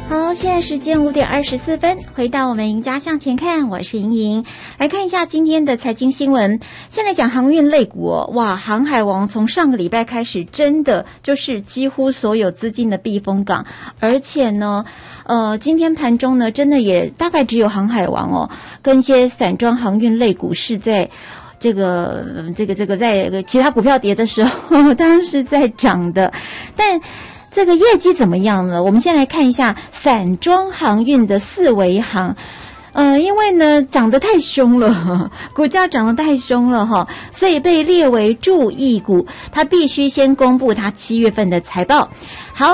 好，现在时间5:24，回到我们赢家向前看，我是莹莹，来看一下今天的财经新闻。现在讲航运类股哦，哇，航海王从上个礼拜开始，真的就是几乎所有资金的避风港，而且呢，今天盘中呢，真的也大概只有航海王哦，跟一些散装航运类股是在这个在其他股票跌的时候，当然是在涨的，但这个业绩怎么样呢？我们先来看一下散装航运的四维航。因为呢涨得太凶了，股价涨得太凶了哈，所以被列为注意股，它必须先公布它7月份的财报。好。